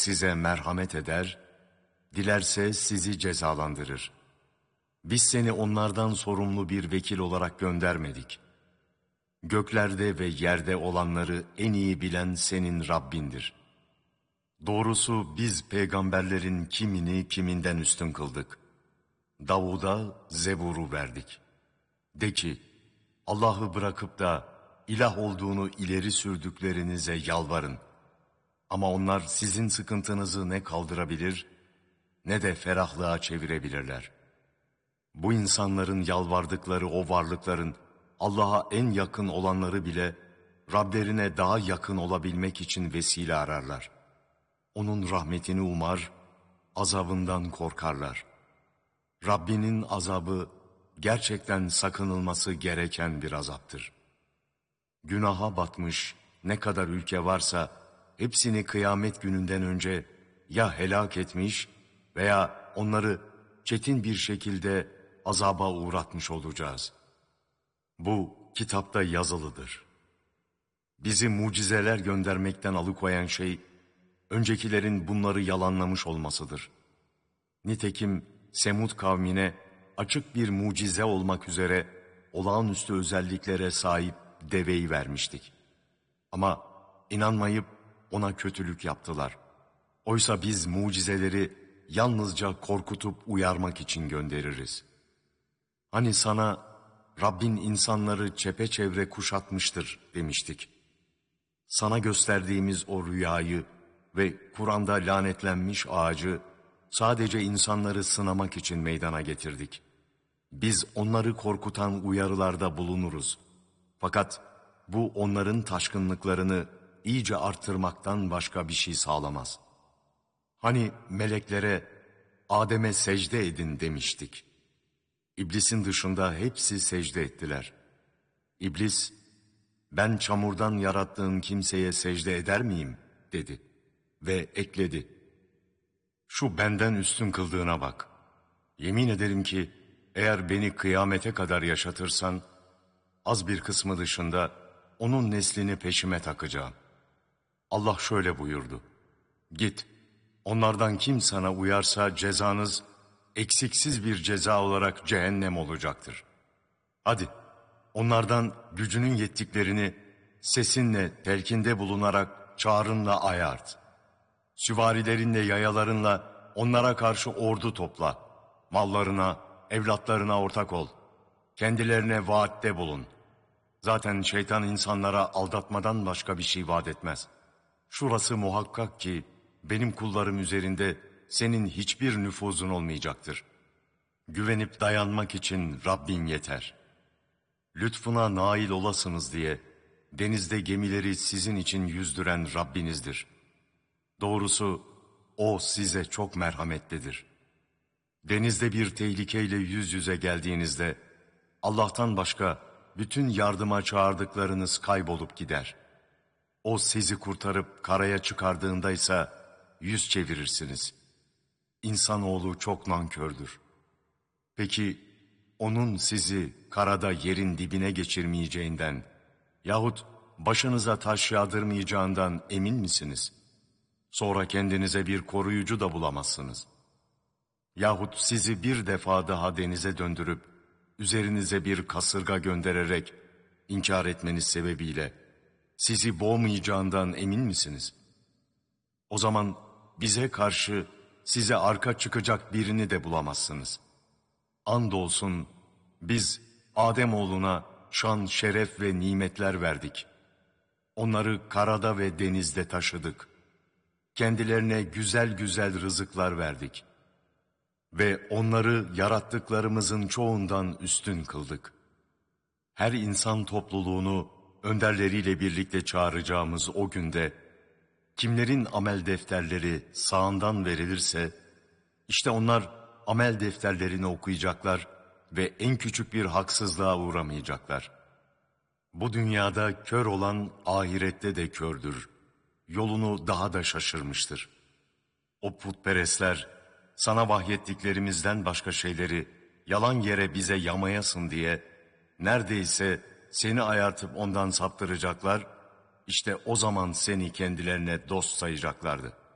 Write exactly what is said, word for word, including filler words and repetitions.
size merhamet eder, dilerse sizi cezalandırır. Biz seni onlardan sorumlu bir vekil olarak göndermedik. Göklerde ve yerde olanları en iyi bilen senin Rabbindir. Doğrusu biz peygamberlerin kimini kiminden üstün kıldık. Davud'a Zebur'u verdik. De ki, Allah'ı bırakıp da ilah olduğunu ileri sürdüklerinize yalvarın. Ama onlar sizin sıkıntınızı ne kaldırabilir, ne de ferahlığa çevirebilirler. Bu insanların yalvardıkları o varlıkların Allah'a en yakın olanları bile Rablerine daha yakın olabilmek için vesile ararlar. Onun rahmetini umar, azabından korkarlar. Rabbinin azabı gerçekten sakınılması gereken bir azaptır. Günaha batmış ne kadar ülke varsa hepsini kıyamet gününden önce ya helak etmiş veya onları çetin bir şekilde azaba uğratmış olacağız. Bu kitapta yazılıdır. Bizi mucizeler göndermekten alıkoyan şey, öncekilerin bunları yalanlamış olmasıdır. Nitekim Semud kavmine açık bir mucize olmak üzere olağanüstü özelliklere sahip deveyi vermiştik. Ama inanmayıp ona kötülük yaptılar. Oysa biz mucizeleri yalnızca korkutup uyarmak için göndeririz. Hani sana Rabbin insanları çepeçevre kuşatmıştır demiştik. Sana gösterdiğimiz o rüyayı ve Kur'an'da lanetlenmiş ağacı sadece insanları sınamak için meydana getirdik. Biz onları korkutan uyarılarda bulunuruz. Fakat bu onların taşkınlıklarını iyice arttırmaktan başka bir şey sağlamaz. Hani meleklere Adem'e secde edin demiştik. İblisin dışında hepsi secde ettiler. İblis, ben çamurdan yarattığın kimseye secde eder miyim dedi ve ekledi. Şu benden üstün kıldığına bak. Yemin ederim ki eğer beni kıyamete kadar yaşatırsan, az bir kısmı dışında onun neslini peşime takacağım. Allah şöyle buyurdu. Git, onlardan kim sana uyarsa cezanız eksiksiz bir ceza olarak cehennem olacaktır. Hadi, onlardan gücünün yettiklerini sesinle, telkinde bulunarak çağrınla ayart. Süvarilerinle, yayalarınla onlara karşı ordu topla. Mallarına, evlatlarına ortak ol. Kendilerine vaatte bulun. Zaten şeytan insanlara aldatmadan başka bir şey vaat etmez. Şurası muhakkak ki benim kullarım üzerinde senin hiçbir nüfuzun olmayacaktır. Güvenip dayanmak için Rabbin yeter. Lütfuna nail olasınız diye denizde gemileri sizin için yüzdüren Rabbinizdir. Doğrusu O size çok merhametlidir. Denizde bir tehlikeyle yüz yüze geldiğinizde Allah'tan başka bütün yardıma çağırdıklarınız kaybolup gider. O sizi kurtarıp karaya çıkardığında ise yüz çevirirsiniz. İnsanoğlu çok nankördür. Peki onun sizi karada yerin dibine geçirmeyeceğinden yahut başınıza taş yağdırmayacağından emin misiniz? Sonra kendinize bir koruyucu da bulamazsınız. Yahut sizi bir defa daha denize döndürüp üzerinize bir kasırga göndererek inkar etmeniz sebebiyle sizi boğmayacağından emin misiniz? O zaman bize karşı size arka çıkacak birini de bulamazsınız. Andolsun biz Ademoğluna şan, şeref ve nimetler verdik. Onları karada ve denizde taşıdık. Kendilerine güzel güzel rızıklar verdik. Ve onları yarattıklarımızın çoğundan üstün kıldık. Her insan topluluğunu önderleriyle birlikte çağıracağımız o günde, kimlerin amel defterleri sağından verilirse, işte onlar amel defterlerini okuyacaklar ve en küçük bir haksızlığa uğramayacaklar. Bu dünyada kör olan ahirette de kördür, yolunu daha da şaşırmıştır. O putperestler, sana vahyettiklerimizden başka şeyleri yalan yere bize yamayasın diye neredeyse seni ayartıp ondan saptıracaklar, işte o zaman seni kendilerine dost sayacaklardı.